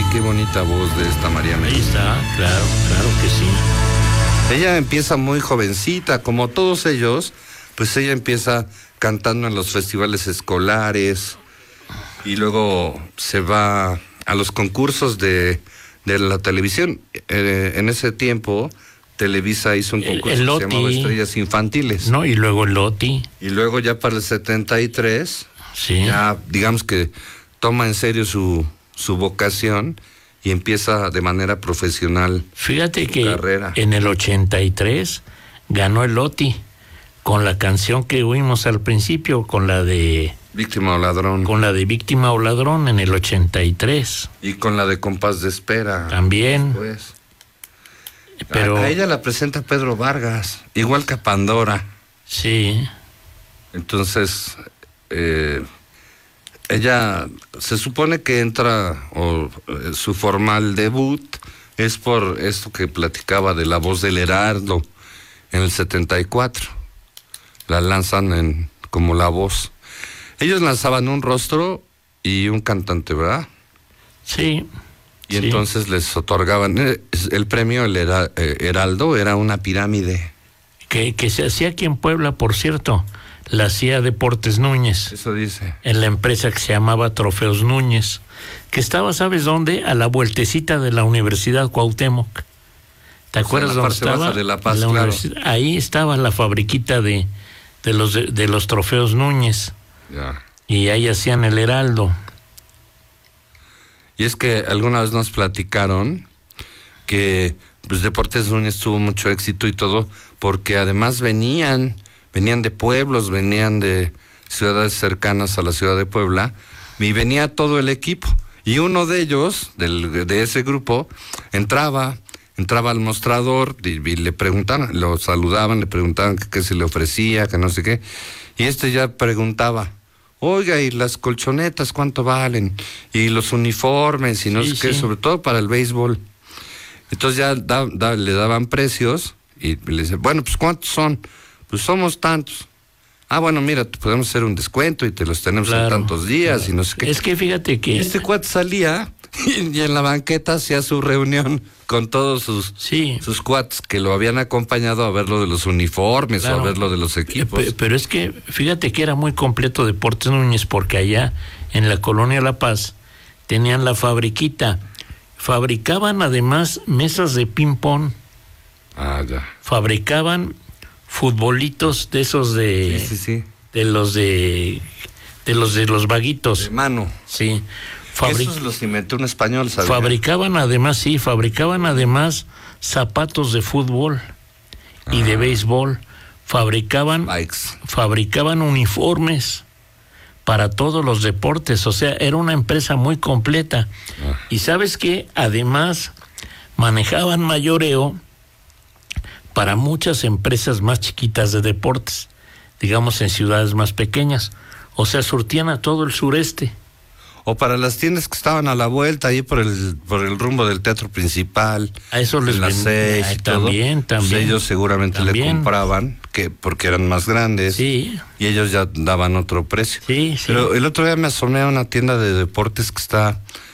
qué bonita voz de esta María Medina. Ahí está, claro que sí. Ella empieza muy jovencita, como todos ellos, pues ella empieza cantando en los festivales escolares y luego se va a los concursos de la televisión. En ese tiempo, Televisa hizo un concurso que se llamaba Estrellas Infantiles. No, y luego el Loti. Y luego ya para el 73, sí, ya digamos que toma en serio su vocación y empieza de manera profesional. Fíjate que carrera. En el 83 ganó el Loti con la canción que oímos al principio, con la de Víctima o Ladrón. Con la de Víctima o Ladrón en el 83. Y con la de Compás de Espera. También. Después. Pero a ella la presenta Pedro Vargas, igual que a Pandora. Sí. Entonces, ella se supone que entra, o su formal debut es por esto que platicaba de La Voz del Heraldo en el 74. La lanzan como La Voz. Ellos lanzaban un rostro y un cantante, ¿verdad? Sí. Y entonces les otorgaban el premio, el Heraldo, era una pirámide. Que se hacía aquí en Puebla, por cierto. La hacía Deportes Núñez. Eso dice. En la empresa que se llamaba Trofeos Núñez. Que estaba, ¿sabes dónde? A la vueltecita de la Universidad Cuauhtémoc. ¿Te acuerdas dónde estaba? Baja de La Paz, claro. Ahí estaba la fabriquita de los Trofeos Núñez. Ya. Y ahí hacían el Heraldo. Y es que alguna vez nos platicaron que pues Deportes Núñez tuvo mucho éxito y todo, porque además venían de pueblos, venían de ciudades cercanas a la ciudad de Puebla, y venía todo el equipo. Y uno de ellos, de ese grupo, entraba al mostrador y le preguntaban, lo saludaban, le preguntaban qué se le ofrecía, que no sé qué, y ya preguntaba: oiga, ¿y las colchonetas cuánto valen? Y los uniformes y no sé qué, sobre todo para el béisbol. Entonces ya le daban precios y le dicen, bueno, pues ¿cuántos son? Pues somos tantos. Ah, bueno, mira, te podemos hacer un descuento y te los tenemos en tantos días y no sé qué. Es que fíjate que... Este cuate salía y en la banqueta hacía su reunión con todos sus cuates que lo habían acompañado a ver lo de los uniformes o a ver lo de los equipos. Pero es que fíjate que era muy completo Deportes Núñez, porque allá en la Colonia La Paz tenían la fabriquita. Fabricaban además mesas de ping-pong. Ah, ya. Fabricaban futbolitos de esos de... Sí. De los vaguitos. De mano. Sí. Esos los inventó un español, ¿sabes? Fabricaban además zapatos de fútbol y de béisbol. Fabricaban uniformes para todos los deportes. O sea, era una empresa muy completa. Y ¿sabes qué? Además, manejaban mayoreo para muchas empresas más chiquitas de deportes, digamos en ciudades más pequeñas. O sea, surtían a todo el sureste. O para las tiendas que estaban a la vuelta, ahí por el rumbo del teatro principal. A eso les vendían. También. Pues ellos seguramente le compraban, porque eran más grandes. Sí. Y ellos ya daban otro precio. Sí. Pero el otro día me asomé a una tienda de deportes que está